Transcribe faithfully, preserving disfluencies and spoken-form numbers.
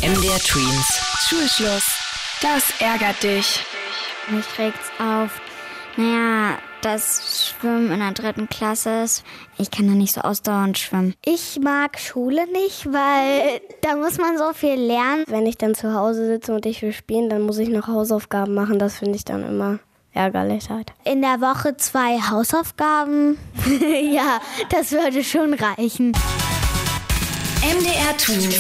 M D R Tweens. Schulschluss. Das ärgert dich. Mich regt's auf. Naja, das Schwimmen in der dritten Klasse ist. Ich kann da nicht so ausdauernd schwimmen. Ich mag Schule nicht, weil da muss man so viel lernen. Wenn ich dann zu Hause sitze und ich will spielen, dann muss ich noch Hausaufgaben machen. Das finde ich dann immer ärgerlich halt. In der Woche zwei Hausaufgaben. Ja, das würde schon reichen. M D R Tweens.